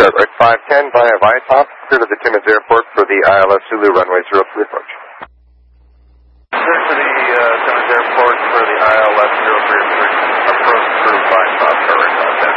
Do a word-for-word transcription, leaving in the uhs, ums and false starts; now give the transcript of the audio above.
Start right five ten via Viatop, clear to the Timmins Airport for the I L S Zulu runway zero three approach. Clear to the uh, Timmins Airport for the I L S zero three approach.